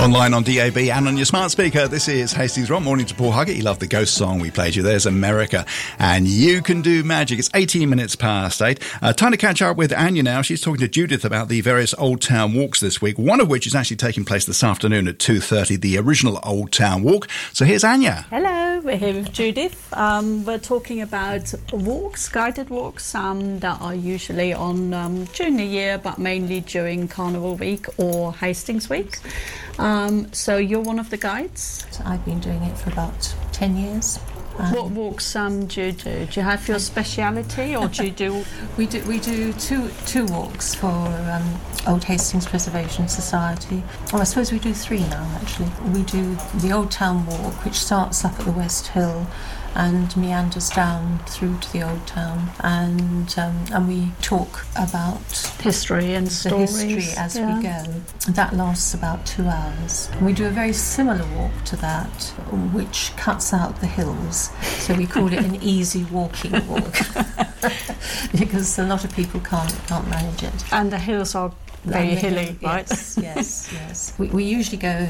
Online on DAB and on your smart speaker, this is Hastings Rock. Morning to Paul Huggett. You love the Ghost song we played you. There's America. And you can do magic. It's 18 minutes past 8. Time to catch up with Anya now. She's talking to Judith about the various Old Town walks this week, one of which is actually taking place this afternoon at 2:30, the original Old Town walk. So here's Anya. Hello, we're here with Judith. We're talking about walks, guided walks that are usually on during the year, but mainly during Carnival Week or Hastings Week. So you're one of the guides? So I've been doing it for about 10 years. What walks do you do? Do you have your speciality, or do you do... We do two walks for Old Hastings Preservation Society. Well, I suppose we do three now, actually. We do the Old Town Walk, which starts up at the West Hill and meanders down through to the Old Town, and we talk about history and stories. The history as we go. That lasts about 2 hours. We do a very similar walk to that, which cuts out the hills, so we call it an easy walking walk because a lot of people can't manage it. And the hills are very hilly, right? Yes. We usually go.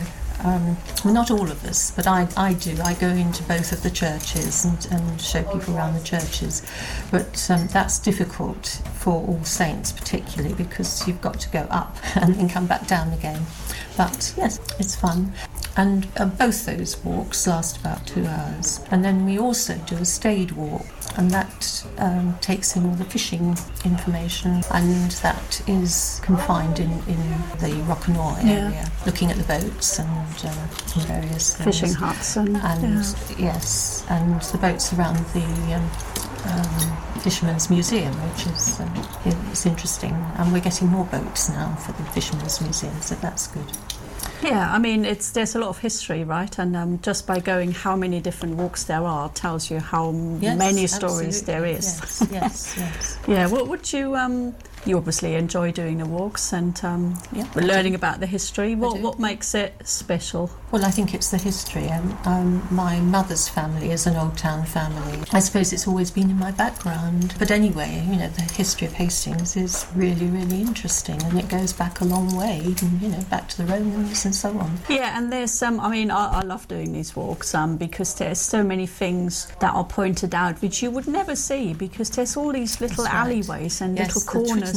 Not all of us, but I do. I go into both of the churches and show people around the churches. But that's difficult for All Saints particularly, because you've got to go up and then come back down again. But yes, it's fun. And both those walks last about 2 hours. And then we also do a stayed walk, and that takes in all the fishing information, and that is confined in the Rockanoy area, looking at the boats and various things. Fishing huts and yes, and the boats around the Fisherman's Museum, which is it's interesting, and we're getting more boats now for the Fisherman's Museum, so that's good. Yeah, I mean, there's a lot of history, right? And just by going how many different walks there are tells you how many stories there is. Yes. Yeah, what would you... you obviously enjoy doing the walks and learning about the history. What makes it special? Well, I think it's the history. My mother's family is an Old Town family. I suppose it's always been in my background. But anyway, the history of Hastings is really, really interesting, and it goes back a long way, even, back to the Romans and so on. Yeah, and there's I love doing these walks because there's so many things that are pointed out which you would never see, because there's all these little alleyways and little corners